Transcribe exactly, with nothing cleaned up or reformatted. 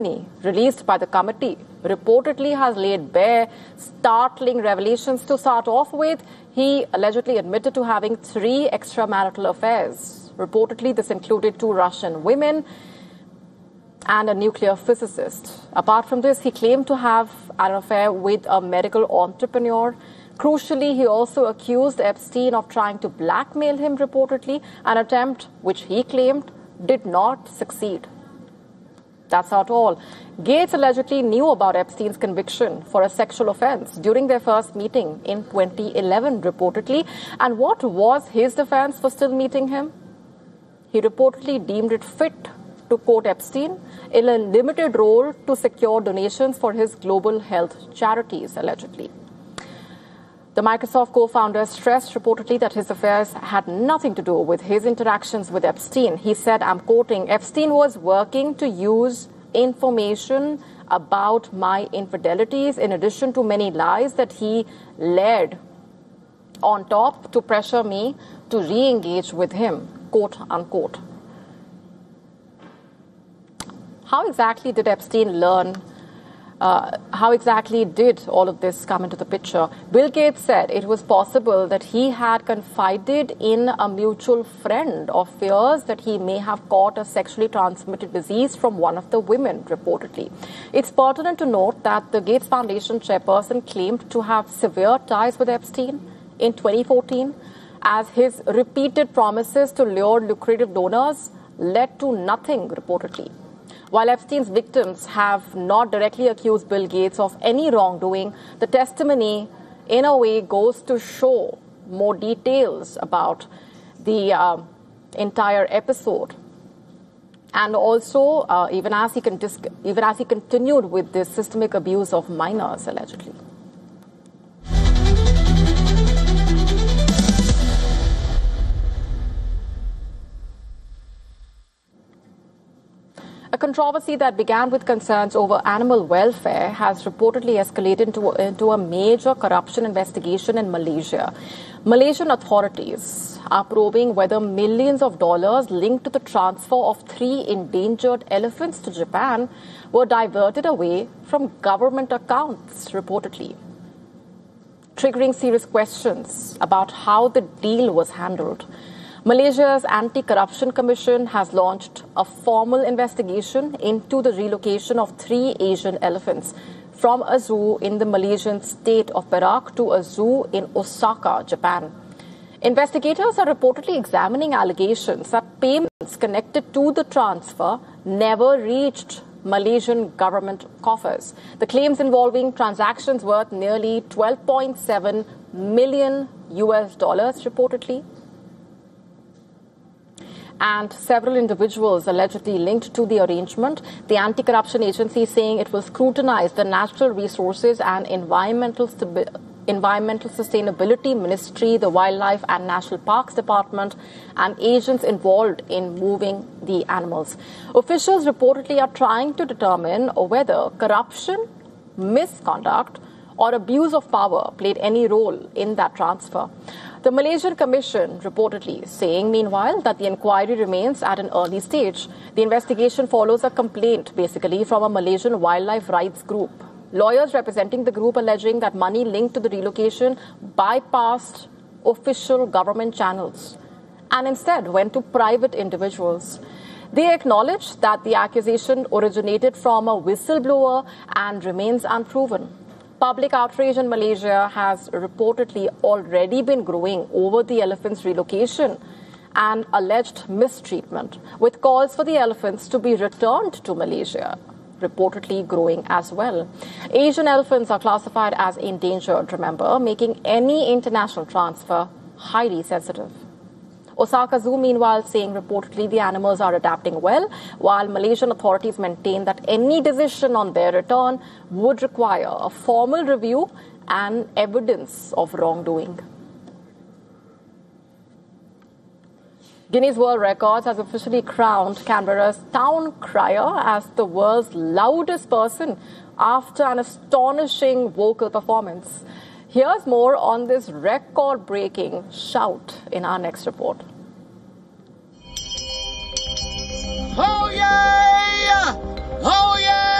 released by the committee reportedly has laid bare startling revelations. To start off with, he allegedly admitted to having three extramarital affairs. Reportedly, this included two Russian women and a nuclear physicist. Apart from this, he claimed to have an affair with a medical entrepreneur. Crucially, he also accused Epstein of trying to blackmail him, reportedly, an attempt which he claimed did not succeed. That's not all. Gates allegedly knew about Epstein's conviction for a sexual offense during their first meeting in twenty eleven, reportedly. And what was his defense for still meeting him? He reportedly deemed it fit to quote Epstein in a limited role to secure donations for his global health charities, allegedly. The Microsoft co-founder stressed reportedly that his affairs had nothing to do with his interactions with Epstein. He said, I'm quoting, Epstein was working to use information about my infidelities in addition to many lies that he layered on top to pressure me to re-engage with him, quote unquote. How exactly did Epstein learn? Uh, how exactly did all of this come into the picture? Bill Gates said it was possible that he had confided in a mutual friend of fears that he may have caught a sexually transmitted disease from one of the women, reportedly. It's pertinent to note that the Gates Foundation chairperson claimed to have severe ties with Epstein in twenty fourteen, as his repeated promises to lure lucrative donors led to nothing, reportedly. While Epstein's victims have not directly accused Bill Gates of any wrongdoing, the testimony, in a way, goes to show more details about the uh, entire episode. And also, uh, even as he con- even as he continued with this systemic abuse of minors, allegedly. A controversy that began with concerns over animal welfare has reportedly escalated into, into a major corruption investigation in Malaysia. Malaysian authorities are probing whether millions of dollars linked to the transfer of three endangered elephants to Japan were diverted away from government accounts, reportedly, triggering serious questions about how the deal was handled. Malaysia's Anti-Corruption Commission has launched a formal investigation into the relocation of three Asian elephants from a zoo in the Malaysian state of Perak to a zoo in Osaka, Japan. Investigators are reportedly examining allegations that payments connected to the transfer never reached Malaysian government coffers. The claims involving transactions worth nearly twelve point seven million U S dollars, reportedly, and several individuals allegedly linked to the arrangement. The anti-corruption agency is saying it will scrutinize the Natural Resources and Environmental, Stabi- Environmental Sustainability Ministry, the Wildlife and National Parks Department, and agents involved in moving the animals. Officials reportedly are trying to determine whether corruption, misconduct, or abuse of power played any role in that transfer. The Malaysian Commission reportedly saying, meanwhile, that the inquiry remains at an early stage. The investigation follows a complaint, basically, from a Malaysian wildlife rights group. Lawyers representing the group alleging that money linked to the relocation bypassed official government channels and instead went to private individuals. They acknowledge that the accusation originated from a whistleblower and remains unproven. Public outrage in Malaysia has reportedly already been growing over the elephants' relocation and alleged mistreatment, with calls for the elephants to be returned to Malaysia reportedly growing as well. Asian elephants are classified as endangered, remember, making any international transfer highly sensitive. Osaka Zoo, meanwhile, saying reportedly the animals are adapting well, while Malaysian authorities maintain that any decision on their return would require a formal review and evidence of wrongdoing. Guinness World Records has officially crowned Canberra's town crier as the world's loudest person after an astonishing vocal performance. Here's more on this record-breaking shout in our next report. Oh, yeah!